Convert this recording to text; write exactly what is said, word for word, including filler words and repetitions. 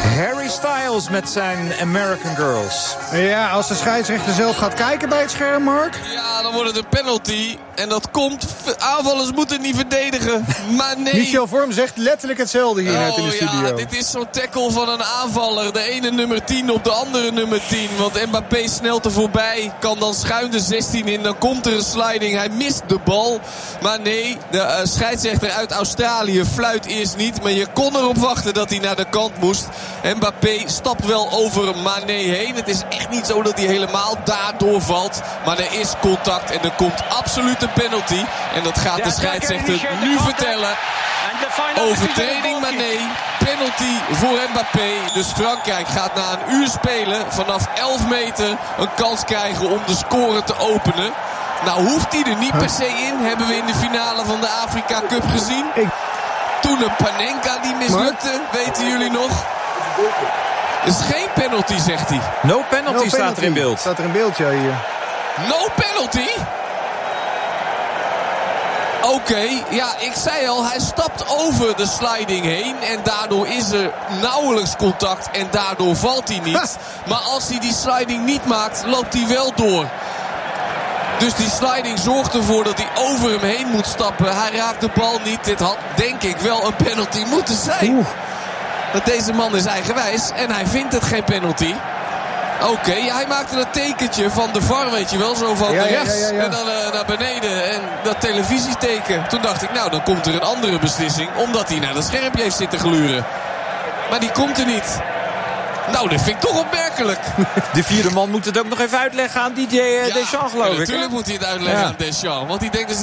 Harry Styles met zijn American Girls. Ja, als de scheidsrechter zelf gaat kijken bij het scherm, Mark. Ja, dan wordt het een penalty. En dat komt... Aanvallers moeten niet verdedigen. Maar nee. Michel Vorm zegt letterlijk hetzelfde hier net in de studio. Ja, dit is zo'n tackle van een aanvaller. De ene nummer tien op de andere nummer tien. Want Mbappé snelt er voorbij. Kan dan schuin de zestien in. Dan komt er een sliding. Hij mist de bal. Maar nee, de uh, scheidsrechter uit Australië fluit eerst niet. Maar je kon erop wachten dat hij naar de kant moest. Mbappé stapt wel over Mané heen. Het is echt niet zo dat hij helemaal daardoor valt. Maar er is contact en er komt absoluut een penalty. En dat gaat de scheidsrechter nu vertellen. Overtreding Mané. Penalty voor Mbappé. Dus Frankrijk gaat na een uur spelen vanaf elf meter een kans krijgen om de score te openen. Nou hoeft hij er niet per se in. Hebben we in de finale van de Afrika Cup gezien. Toen een Panenka die mislukte. Weten jullie nog? Het is geen penalty, zegt hij. No penalty, no penalty staat er in beeld. Staat er in beeld, ja, hier. No penalty? Oké, okay, ja, ik zei al, hij stapt over de sliding heen. En daardoor is er nauwelijks contact. En daardoor valt hij niet. Ha. Maar als hij die sliding niet maakt, loopt hij wel door. Dus die sliding zorgt ervoor dat hij over hem heen moet stappen. Hij raakt de bal niet. Dit had, denk ik, wel een penalty moeten zijn. Oeh. Dat deze man is eigenwijs en hij vindt het geen penalty. Oké, okay, ja, hij maakte dat tekentje van de V A R, weet je wel. Zo van ja, rechts ja, ja, ja. en dan uh, naar beneden. En dat televisieteken. Toen dacht ik, nou, dan komt er een andere beslissing. Omdat hij naar dat schermpje heeft zitten gluren. Maar die komt er niet. Nou, dat vind ik toch opmerkelijk. De vierde man moet het ook nog even uitleggen aan Didier ja, Deschamps, geloof ja, ik. Natuurlijk hè? moet hij het uitleggen ja. aan Deschamps. Want die denkt...